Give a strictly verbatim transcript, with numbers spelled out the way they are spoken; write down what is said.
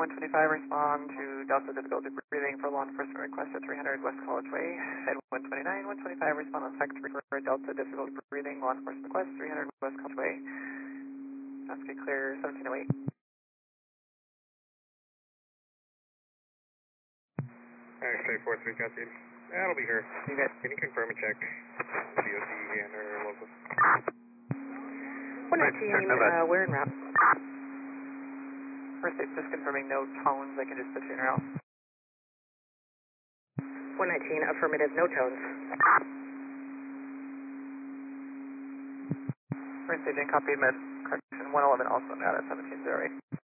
one twenty-five, respond to Delta difficulty breathing for law enforcement request at three hundred West College Way. Head one twenty-nine, one twenty-five, respond on sector for Delta difficulty breathing, law enforcement request, three hundred West College Way. That's get clear, seventeen oh eight. Alright, straight four three, got you. That'll be her. You guys. Can you confirm and check D O T and her local? one nineteen, uh, where in route? First, it's just confirming no tones. I can just put you in her out. one nineteen, affirmative, no tones. First agent, copy med correction one eleven, also not at seventeen oh eight.